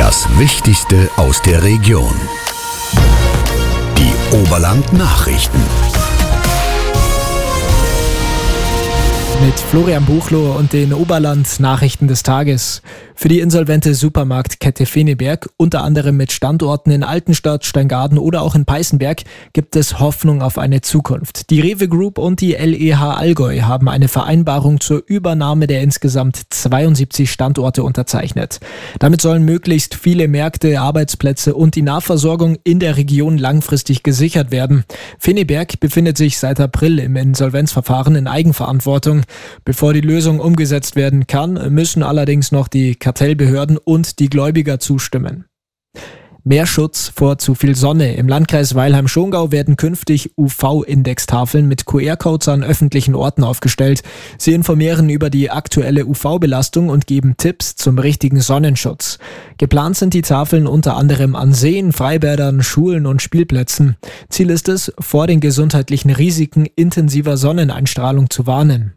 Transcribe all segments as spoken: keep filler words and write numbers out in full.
Das Wichtigste aus der Region. Die Oberland-Nachrichten. Mit Florian Buchloh und den Oberland-Nachrichten des Tages. Für die insolvente Supermarktkette Feneberg, unter anderem mit Standorten in Altenstadt, Steingaden oder auch in Peißenberg, gibt es Hoffnung auf eine Zukunft. Die Rewe Group und die L E H Allgäu haben eine Vereinbarung zur Übernahme der insgesamt zweiundsiebzig Standorte unterzeichnet. Damit sollen möglichst viele Märkte, Arbeitsplätze und die Nahversorgung in der Region langfristig gesichert werden. Feneberg befindet sich seit April im Insolvenzverfahren in Eigenverantwortung. Bevor die Lösung umgesetzt werden kann, müssen allerdings noch die Kartellbehörden und die Gläubiger zustimmen. Mehr Schutz vor zu viel Sonne. Im Landkreis Weilheim-Schongau werden künftig U V-Indextafeln mit Q R-Codes an öffentlichen Orten aufgestellt. Sie informieren über die aktuelle U V-Belastung und geben Tipps zum richtigen Sonnenschutz. Geplant sind die Tafeln unter anderem an Seen, Freibädern, Schulen und Spielplätzen. Ziel ist es, vor den gesundheitlichen Risiken intensiver Sonneneinstrahlung zu warnen.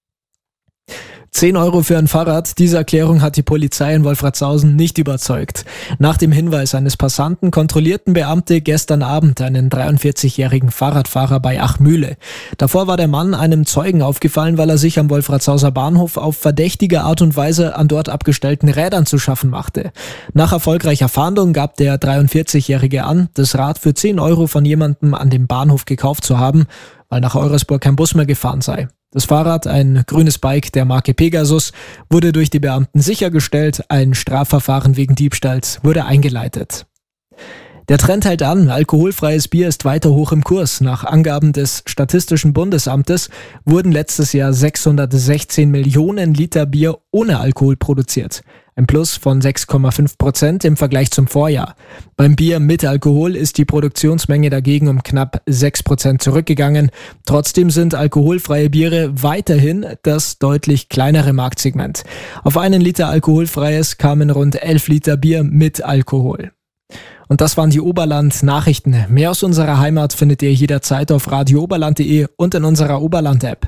zehn Euro für ein Fahrrad. Diese Erklärung hat die Polizei in Wolfratshausen nicht überzeugt. Nach dem Hinweis eines Passanten kontrollierten Beamte gestern Abend einen dreiundvierzigjährigen Fahrradfahrer bei Achmühle. Davor war der Mann einem Zeugen aufgefallen, weil er sich am Wolfratshauser Bahnhof auf verdächtige Art und Weise an dort abgestellten Rädern zu schaffen machte. Nach erfolgreicher Fahndung gab der dreiundvierzigjährige an, das Rad für zehn Euro von jemandem an dem Bahnhof gekauft zu haben, weil nach Eurasburg kein Bus mehr gefahren sei. Das Fahrrad, ein grünes Bike der Marke Pegasus, wurde durch die Beamten sichergestellt. Ein Strafverfahren wegen Diebstahls wurde eingeleitet. Der Trend hält an. Alkoholfreies Bier ist weiter hoch im Kurs. Nach Angaben des Statistischen Bundesamtes wurden letztes Jahr sechshundertsechzehn Millionen Liter Bier ohne Alkohol produziert. Ein Plus von sechs Komma fünf Prozent im Vergleich zum Vorjahr. Beim Bier mit Alkohol ist die Produktionsmenge dagegen um knapp sechs Prozent zurückgegangen. Trotzdem sind alkoholfreie Biere weiterhin das deutlich kleinere Marktsegment. Auf einen Liter alkoholfreies kamen rund elf Liter Bier mit Alkohol. Und das waren die Oberland-Nachrichten. Mehr aus unserer Heimat findet ihr jederzeit auf radio oberland punkt de und in unserer Oberland-App.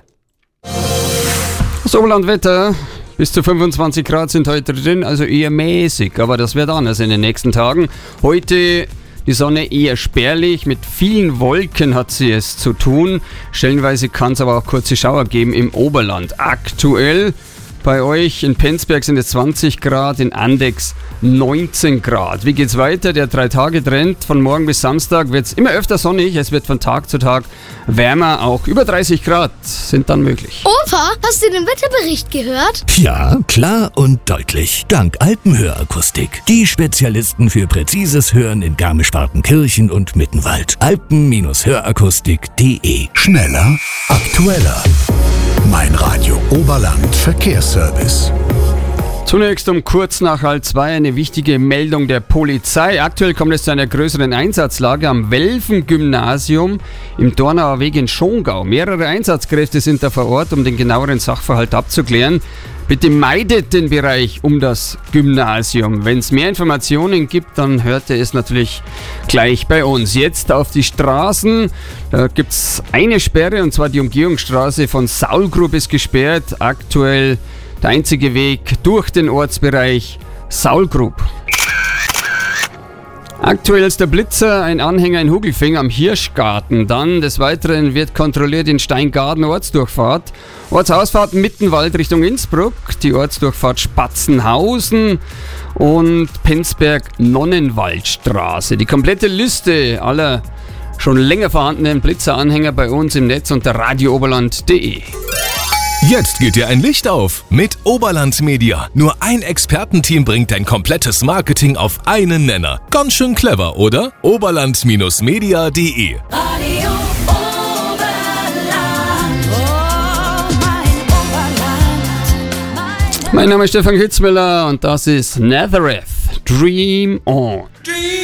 Das Oberland-Wetter. Bis zu fünfundzwanzig Grad sind heute drin, also eher mäßig, aber das wird anders in den nächsten Tagen. Heute die Sonne eher spärlich, mit vielen Wolken hat sie es zu tun. Stellenweise kann es aber auch kurze Schauer geben im Oberland. Aktuell bei euch in Penzberg sind es zwanzig Grad, in Andex neunzehn Grad. Wie geht's weiter? Der drei-Tage-Trend von morgen bis Samstag wird es immer öfter sonnig. Es wird von Tag zu Tag wärmer. Auch über dreißig Grad sind dann möglich. Opa, hast du den Wetterbericht gehört? Ja, klar und deutlich. Dank Alpenhörakustik. Die Spezialisten für präzises Hören in Garmisch-Partenkirchen und Mittenwald. alpen Hörakustik punkt de. Schneller, aktueller. Mein Radio Oberland Verkehrsservice. Zunächst um kurz nach halb zwei eine wichtige Meldung der Polizei. Aktuell kommt es zu einer größeren Einsatzlage am Welfen-Gymnasium im Dornauer Weg in Schongau. Mehrere Einsatzkräfte sind da vor Ort, um den genaueren Sachverhalt abzuklären. Bitte meidet den Bereich um das Gymnasium. Wenn es mehr Informationen gibt, dann hört ihr es natürlich gleich bei uns. Jetzt auf die Straßen. Da gibt es eine Sperre, und zwar die Umgehungsstraße von Saulgrub ist gesperrt. Aktuell der einzige Weg durch den Ortsbereich Saulgrub. Aktuell ist der Blitzer ein Anhänger in Hugelfing am Hirschgarten. Dann des Weiteren wird kontrolliert in Steingaden Ortsdurchfahrt. Ortsausfahrt Mittenwald Richtung Innsbruck. Die Ortsdurchfahrt Spatzenhausen und Penzberg-Nonnenwaldstraße. Die komplette Liste aller schon länger vorhandenen Blitzeranhänger bei uns im Netz unter radio oberland punkt de. Jetzt geht dir ein Licht auf mit Oberland Media. Nur ein Expertenteam bringt dein komplettes Marketing auf einen Nenner. Ganz schön clever, oder? oberland Media punkt de. Radio Oberland, oh mein Oberland. Mein Name ist Stefan Kitzmüller und das ist Nazareth. Dream On. Dream